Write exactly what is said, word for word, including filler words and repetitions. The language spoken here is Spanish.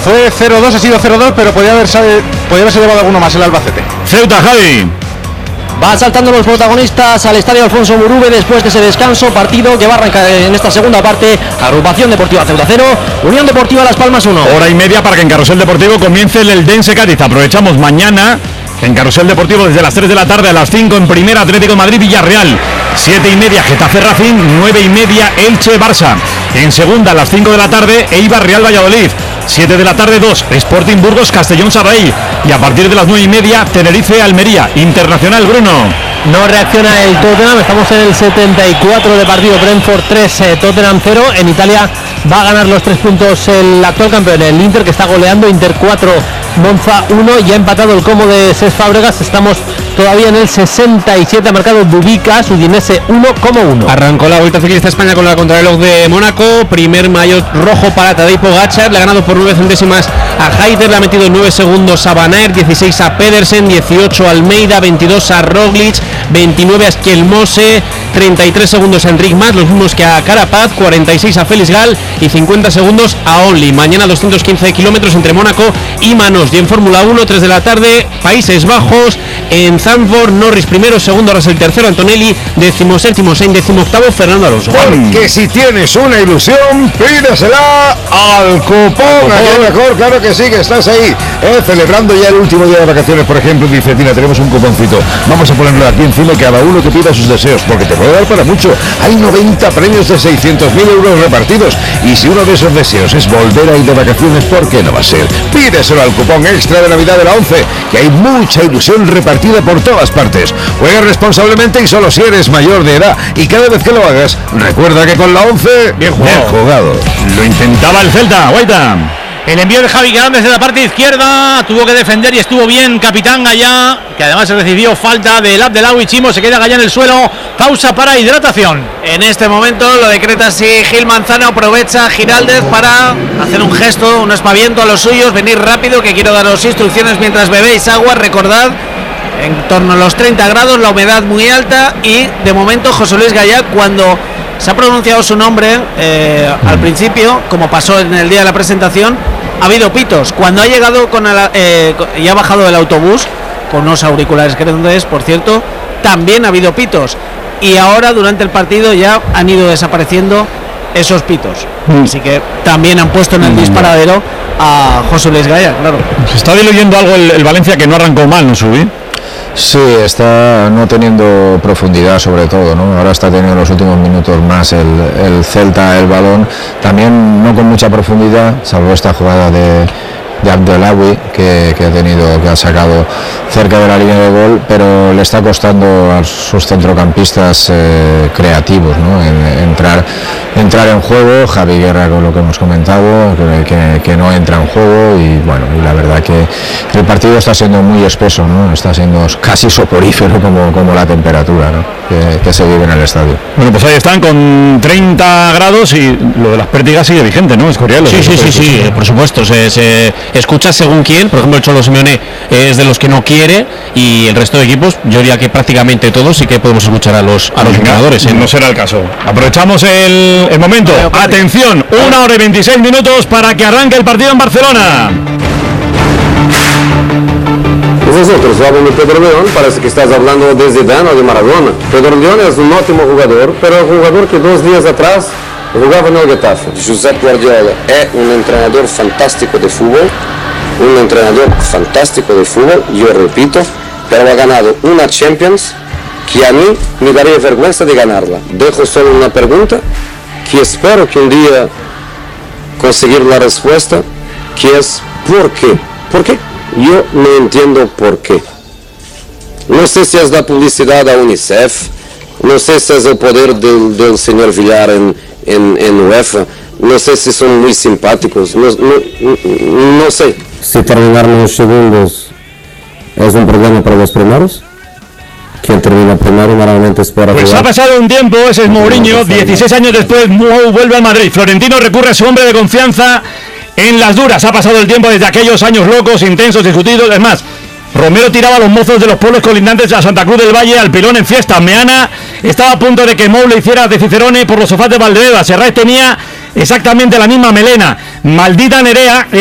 Fue cero dos, ha sido cero dos, pero podía haberse, podía haberse llevado alguno más el Albacete. Ceuta, Javi. Van saltando los protagonistas al estadio Alfonso Murube después de ese descanso, partido que va a arrancar en esta segunda parte. Agrupación Deportiva Ceuta cero, Unión Deportiva Las Palmas uno. Hora y media para que en Carrusel Deportivo comience el Eldense Cádiz. Aprovechamos mañana en Carrusel Deportivo desde las tres de la tarde a las cinco en Primera Atlético Madrid Villarreal, siete y media Getafe Racing, nueve y media Elche Barça. En segunda a las cinco de la tarde Eibar Real Valladolid, siete de la tarde dos Sporting Burgos Castellón Sarraí, y a partir de las nueve y media Tenerife Almería. Internacional, Bruno. No reacciona el Tottenham, estamos en el setenta y cuatro de partido. Brentford tres, eh, Tottenham cero. En Italia va a ganar los tres puntos el actual campeón, el Inter, que está goleando. Inter cuatro, Monza uno, y ha empatado el Como de Cesc Fábregas. Estamos todavía en el sesenta y siete, ha marcado Dubica, Udinese uno, Como uno. Arrancó la Vuelta Ciclista España con la contrarreloj de Mónaco, primer maillot rojo para Tadej Pogačar, le ha ganado por nueve centésimas a Haider, le ha metido nueve segundos a Van Aert, dieciséis a Pedersen, dieciocho a Almeida, veintidós a Roglic, veintinueve a Schielmose, treinta y tres segundos a Enric Mas, los mismos que a Carapaz, cuarenta y seis a Félix Gal y cincuenta segundos a Only. Mañana doscientos quince kilómetros entre Mónaco y Manos. Y en Fórmula uno, tres de la tarde, Países Bajos, en Zandvoort, Norris primero, segundo Russell tercero, Antonelli, décimo séptimo, Sainz décimo octavo, Fernando Alonso. Porque si tienes una ilusión, pídesela al cupón, aquí mejor, claro que sí, que estás ahí, eh, celebrando ya el último día de vacaciones, por ejemplo, dice, mira, tenemos un cuponcito, vamos a ponerlo aquí encima, cada uno que pida sus deseos, porque te puede dar para mucho. Hay noventa premios de seiscientos mil euros repartidos, y si uno de esos deseos es volver a ir de vacaciones, ¿por qué no va a ser? Pídeselo al cupón extra de Navidad de la ONCE, que hay mucha ilusión repartida por todas partes. Juega responsablemente y solo si eres mayor de edad, y cada vez que lo hagas, recuerda que con la ONCE, bien jugado. Bien jugado. Lo intentaba el Celta, Guaita. El envío de Javi Galán desde la parte izquierda, tuvo que defender y estuvo bien Capitán Gallá, que además recibió falta del Abdelawi. Chimo se queda Gallá en el suelo, pausa para hidratación. En este momento lo decreta así Gil Manzano, aprovecha Giraldez para hacer un gesto, un espaviento a los suyos, venir rápido, que quiero daros instrucciones mientras bebéis agua. Recordad, en torno a los treinta grados, la humedad muy alta, y de momento José Luis Gallá, cuando se ha pronunciado su nombre eh, al principio, como pasó en el día de la presentación, ha habido pitos. Cuando ha llegado con el, eh, y ha bajado del autobús con unos auriculares grandes, por cierto, también ha habido pitos, y ahora durante el partido ya han ido desapareciendo esos pitos, mm. así que también han puesto en el disparadero a José Luis Gallá, claro. Se está diluyendo algo el, el Valencia, que no arrancó mal, ¿no, Subí? Sí, está no teniendo profundidad, sobre todo, ¿no? Ahora está teniendo los últimos minutos más el, el Celta el balón, también no con mucha profundidad, salvo esta jugada de, de Abdelawi que, que ha tenido, que ha sacado cerca de la línea de gol, pero le está costando a sus centrocampistas eh, creativos, ¿no? En, entrar, entrar en juego. Javi Guerra, con lo que hemos comentado, que, que, que no entra en juego, y bueno, y la verdad que el partido está siendo muy espeso, ¿no? Está siendo casi soporífero como, como la temperatura, ¿no? que, que se vive en el estadio. Bueno, pues ahí están con treinta grados, y lo de las pértigas sigue vigente, ¿no? Escorial. Sí, sí, sí, sí, por supuesto, se, se escucha según quién. Por ejemplo, el Cholo Simeone es de los que no quiere, y el resto de equipos, yo diría que prácticamente todos sí que podemos escuchar a los a los entrenadores, ¿eh? No será el caso. Aprovechamos el, el momento. Atención, una hora y veintiséis minutos para que arranque el partido en Barcelona. Nosotros hablamos de Pedro León, parece que estás hablando de Zidane o de Maradona. Pedro León es un ótimo jugador, pero el jugador que dos días atrás jugaba en el Getafe. Josep Guardiola es un entrenador fantástico de fútbol, un entrenador fantástico de fútbol, yo repito, pero ha ganado una Champions que a mí me daría vergüenza de ganarla. Dejo solo una pregunta, que espero que un día conseguir la respuesta, que es ¿por qué? ¿Por qué? Yo no entiendo por qué. No sé si es la publicidad a UNICEF, no sé si es el poder del, del señor Villar en, en, en UEFA, no sé si son muy simpáticos, no, no, no sé. Si terminar los segundos es un problema para los primeros. Quien termina primero normalmente espera. Pues jugar. Ha pasado un tiempo, ese es Mourinho, dieciséis años después Mou vuelve al Madrid. Florentino recurre a su hombre de confianza en las duras. Ha pasado el tiempo desde aquellos años locos, intensos, discutidos. Es más, Romero tiraba a los mozos de los pueblos colindantes a Santa Cruz del Valle al pilón en fiesta. Meana estaba a punto de que Mou le hiciera de Cicerone por los sofás de Valdebebas. Serrat tenía exactamente la misma melena. Maldita Nerea era